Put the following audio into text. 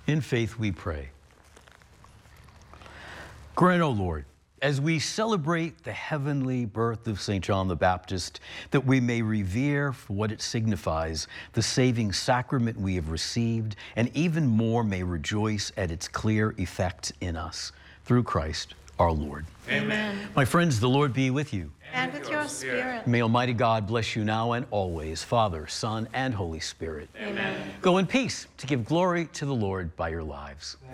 In faith we pray. Grant, O Lord, as we celebrate the heavenly birth of St. John the Baptist, that we may revere for what it signifies the saving sacrament we have received, and even more may rejoice at its clear effect in us. Through Christ our Lord. Amen. My friends, the Lord be with you. And with your spirit. May Almighty God bless you now and always, Father, Son, and Holy Spirit. Amen. Go in peace to give glory to the Lord by your lives.